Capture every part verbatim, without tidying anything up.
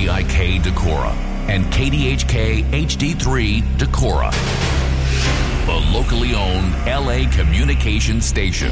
D I K Decorah and K D H K H D three Decorah, the locally owned L A communication station.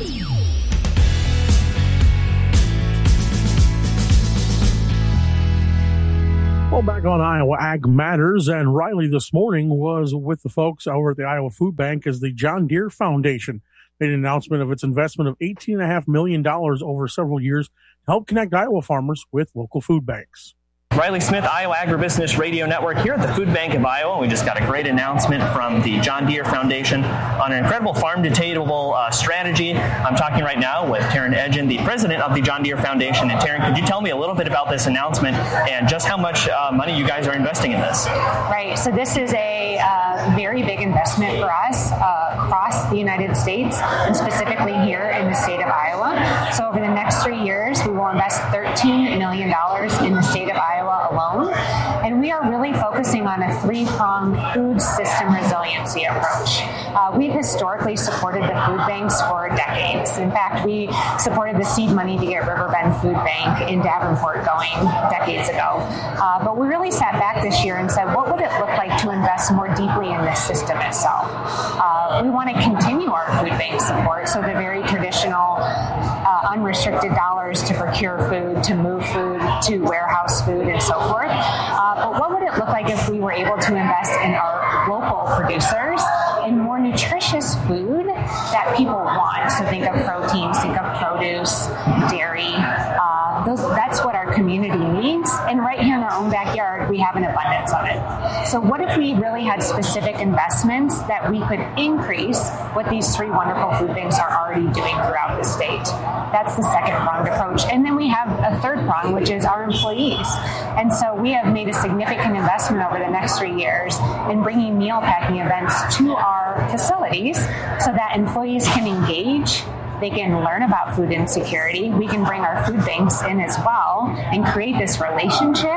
Well, back on Iowa Ag Matters, and Riley this morning was with the folks over at the Iowa Food Bank as the John Deere Foundation made an announcement of its investment of eighteen point five million dollars over several years to help connect Iowa farmers with local food banks. Riley Smith, Iowa Agribusiness Radio Network here at the Food Bank of Iowa. We just got a great announcement from the John Deere Foundation on an incredible farm-to-table uh, strategy. I'm talking right now with Taryn Edgen, the president of the John Deere Foundation. And Taryn, could you tell me a little bit about this announcement and just how much uh, money you guys are investing in this? Right. So this is a uh, very big investment for us uh, across the United States, and specifically here in the state of Iowa. So over the next three years, we will invest thirteen million dollars in the state of Iowa alone, and we are really focusing on a three-pronged food system resiliency approach. Uh, we've historically supported the food banks for decades. In fact, we supported the seed money to get Riverbend Food Bank in Davenport going decades ago. Uh, but we really sat back this year and said, what would it look like to invest more deeply in this system itself? Uh, we want to continue our food bank support, so the very traditional uh, unrestricted dollars to procure food, to move food, to warehouse food, and so forth. Uh, but what would it look like if we were able to invest in our local producers in more nutritious food that people want? So think of proteins, think of produce, dairy. Uh, those, that's what our community needs. And right here in our own backyard, we have an abundance of it. So what if we really had specific investments that we could increase what these three wonderful food banks are already doing throughout the state? That's the second pronged approach. And then we have a third prong, which is our employees. And so we have made a significant investment over the next three years in bringing meal packing events to our facilities so that employees can engage. They can learn about food insecurity. We can bring our food banks in as well and create this relationship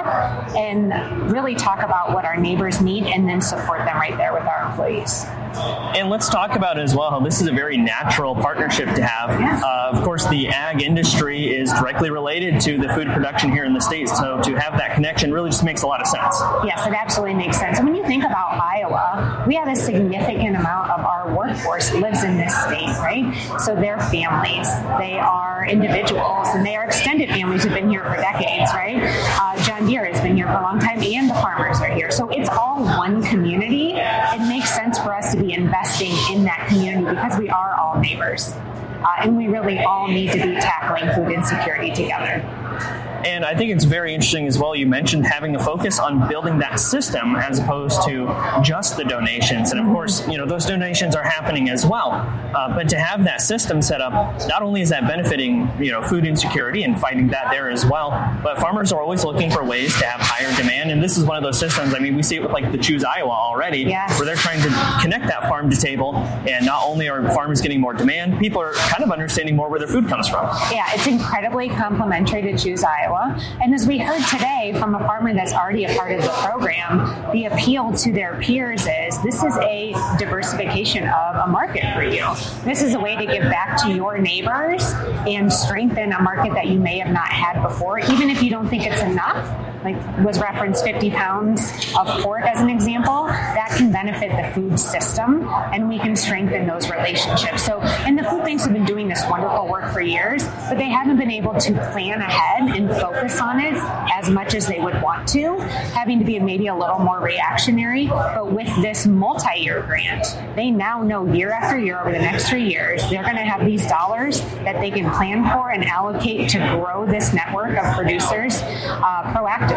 and really talk about what our neighbors need and then support them right there with our employees. And let's talk about it as well how this is a very natural partnership to have. Yeah. Uh, of course, the ag industry is directly related to the food production here in the state, so to have that connection really just makes a lot of sense. Yes, it absolutely makes sense. And when you think about Iowa, we have a significant amount of our workforce lives in this state, right? So they're families, they are individuals, and they are extended families who've been here for decades, right? Uh, John Deere has been here for a long time, and the farmers are here. So it's all one community. It makes sense for us to be investing in that community because we are all neighbors. Uh, and we really all need to be tackling food insecurity together. And I think it's very interesting as well. You mentioned having a focus on building that system as opposed to just the donations. And of course, you know, those donations are happening as well. Uh, but to have that system set up, not only is that benefiting, you know, food insecurity and fighting that there as well, but farmers are always looking for ways to have higher demand. And this is one of those systems. I mean, we see it with like the Choose Iowa already, yes. where they're trying to connect that farm to table. And not only are farmers getting more demand, people are kind of understanding more where their food comes from. Yeah, it's incredibly complementary to Choose Iowa. And as we heard today from a farmer that's already a part of the program, the appeal to their peers is this is a diversification of a market for you. This is a way to give back to your neighbors and strengthen a market that you may have not had before, even if you don't think it's enough. Like was referenced fifty pounds of pork as an example, that can benefit the food system and we can strengthen those relationships. So, and the food banks have been doing this wonderful work for years, but they haven't been able to plan ahead and focus on it as much as they would want to, having to be maybe a little more reactionary. But with this multi-year grant, they now know year after year over the next three years, they're going to have these dollars that they can plan for and allocate to grow this network of producers uh, proactively.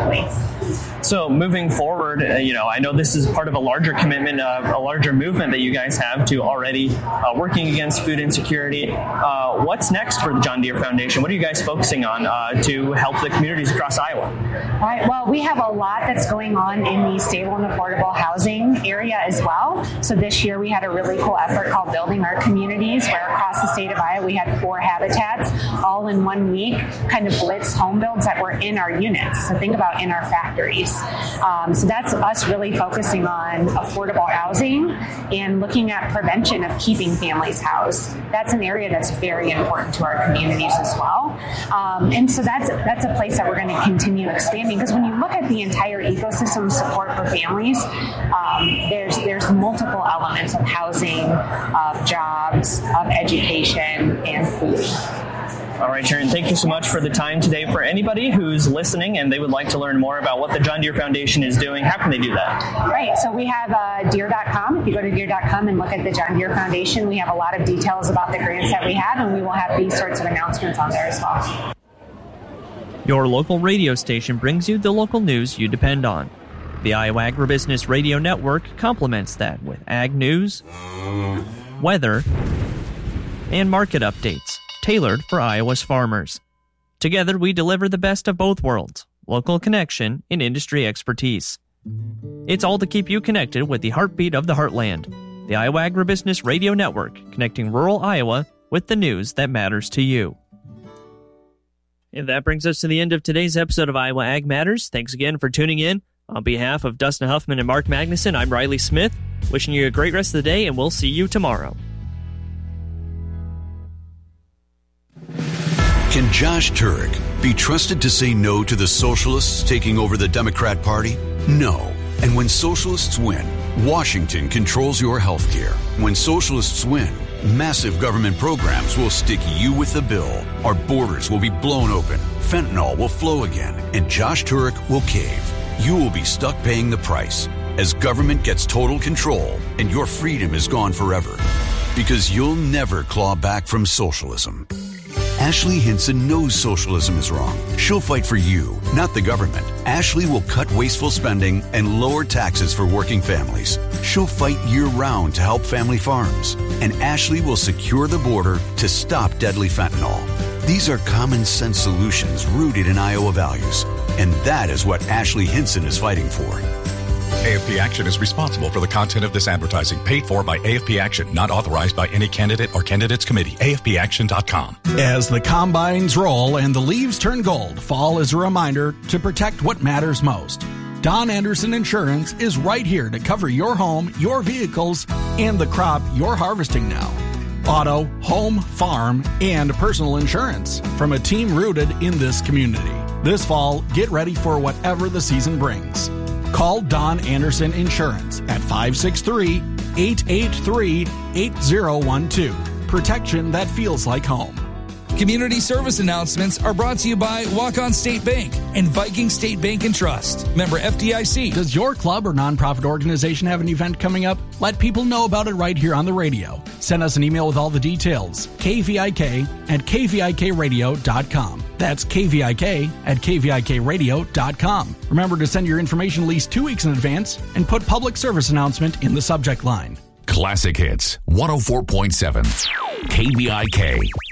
So moving forward, uh, you know, I know this is part of a larger commitment, uh, a larger movement that you guys have to already uh, working against food insecurity. Uh, what's next for the John Deere Foundation? What are you guys focusing on uh, to help the communities across Iowa? All right. Well, we have a lot that's going on in the stable and affordable housing area as well. So this year we had a really cool effort called Building Our Communities, where across the state of Iowa we had four habitats all in one week, kind of blitz home builds that were in our units. So think about in our factories. Um, so that's us really focusing on affordable housing and looking at prevention of keeping families housed. That's an area that's very important to our communities as well. Um, and so that's that's a place that we're going to continue expanding, because when you look at the entire ecosystem support for families, um, there's there's multiple elements of housing, of jobs, of education, and food. All right, Sharon, thank you so much for the time today. For anybody who's listening and they would like to learn more about what the John Deere Foundation is doing, how can they do that? Right, so we have uh, Deere dot com. If you go to Deere dot com and look at the John Deere Foundation, we have a lot of details about the grants that we have, and we will have these sorts of announcements on there as well. Your local radio station brings you the local news you depend on. The Iowa Agribusiness Radio Network complements that with ag news, weather, and market updates tailored for Iowa's farmers. Together, we deliver the best of both worlds, local connection and industry expertise. It's all to keep you connected with the heartbeat of the heartland, the Iowa Agribusiness Radio Network, connecting rural Iowa with the news that matters to you. And that brings us to the end of today's episode of Iowa Ag Matters. Thanks again for tuning in. On behalf of Dustin Huffman and Mark Magnuson, I'm Riley Smith, wishing you a great rest of the day, and we'll see you tomorrow. Can Josh Turek be trusted to say no to the socialists taking over the Democrat Party? No. And when socialists win, Washington controls your health care. When socialists win, massive government programs will stick you with the bill. Our borders will be blown open, fentanyl will flow again, and Josh Turek will cave. You will be stuck paying the price as government gets total control and your freedom is gone forever. Because you'll never claw back from socialism. Ashley Hinson knows socialism is wrong. She'll fight for you, not the government. Ashley will cut wasteful spending and lower taxes for working families. She'll fight year-round to help family farms. And Ashley will secure the border to stop deadly fentanyl. These are common-sense solutions rooted in Iowa values. And that is what Ashley Hinson is fighting for. A F P Action is responsible for the content of this advertising, paid for by A F P Action, not authorized by any candidate or candidates committee. A F P action dot com. As the combines roll and the leaves turn gold, fall is a reminder to protect what matters most. Don Anderson Insurance is right here to cover your home, your vehicles, and the crop you're harvesting now. Auto, home, farm, and personal insurance from a team rooted in this community. This fall, get ready for whatever the season brings. Call Don Anderson Insurance at five six three, eight eight three, eight zero one two. Protection that feels like home. Community service announcements are brought to you by Walk-On State Bank and Viking State Bank and Trust. Member F D I C. Does your club or nonprofit organization have an event coming up? Let people know about it right here on the radio. Send us an email with all the details. K V I K at K V I K radio dot com. That's K V I K at K V I K radio dot com. Remember to send your information at least two weeks in advance and put public service announcement in the subject line. Classic Hits one oh four point seven K V I K.